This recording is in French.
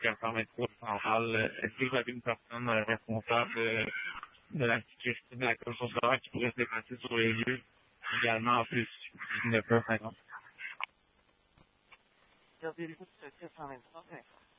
propriétaire métro centrale, est-ce que vous avez une personne responsable de la sécurité de la course qui pourrait se déplacer sur les lieux également en plus de 9h50? Gardez-vous de 423,